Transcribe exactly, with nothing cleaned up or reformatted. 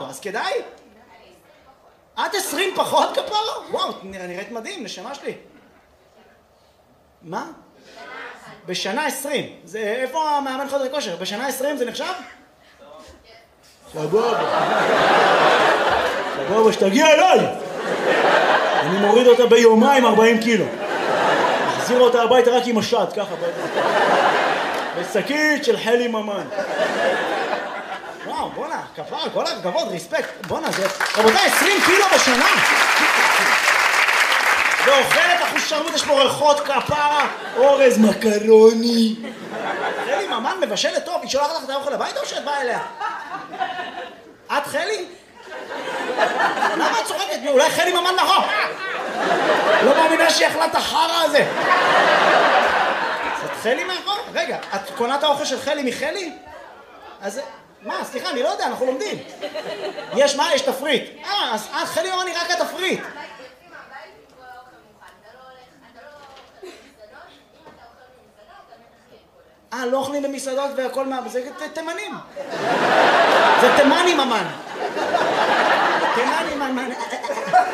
אז כדאי? עד עשרים פחות כפרה? וואו, נראית מדהים, נשמה שלי. מה? בשנה עשרים. זה, איפה המאמן חדר כושר? בשנה עשרים זה נחשב? סבבה. סבבה, שתגיע אליי. אני מוריד אותה ביומיים ארבעים קילו. מחזיר אותה הביתה רק עם השד, ככה. בשקית של חלי ממן. וואו, בונה, כפר, כל הכבוד, ריספקט. בונה, זה... רבותיי, עשרים קילו בשנה. ואוכלת אחוז שרמוט, יש פה ריחות כפרה, אורז מקרוני. חלי ממן מבשלת טוב, היא שולחת לך את האוכל הביתה או שאת באה אליה? את חלי? למה את צוחקת? אולי חלי ממן נכון? לא מאמינה שהיא אכלה את החרא הזה. את חלי מאחור? רגע, את קונה את האוכל של חלי מחלי? אז... מה? סליחה, אני לא יודע, אנחנו לומדים. יש מה? יש תפריט. אה, אז חלי ממן היא רק התפריט. אה, לא אוכלים במסעדות והכל מה... זה תימנים. זה תימני ממן.